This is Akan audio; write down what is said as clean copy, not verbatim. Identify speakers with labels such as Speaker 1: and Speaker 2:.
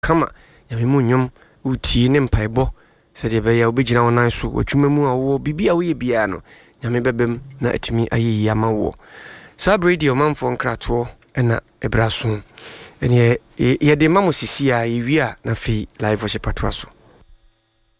Speaker 1: kama nyame mu nyom utie ne mpaebɔ sɛ de bɛyɛ obɛgyina wo nan so watwuma mu a wo bibia wo yɛ bia no nyame bɛbɛm na atumi ayɛ yama wo sa radio manfo nkratoɔ ɛna ɛbra so ɛne yɛde ma mo sisi a yɛwie a na fei live ɔhyɛ patoa so